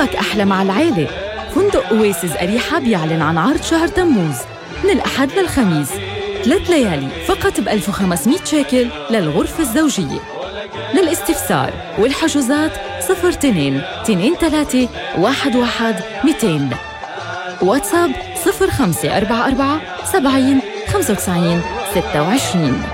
كيفك أحلى مع العيلة. فندق أويسز أريحة بيعلن عن عرض شهر تموز من الأحد للخميس، 3 ليالي فقط ب1500 شيكل للغرفة الزوجية. للاستفسار والحجوزات 02 23 11 200. واتساب 0544 70 95 26.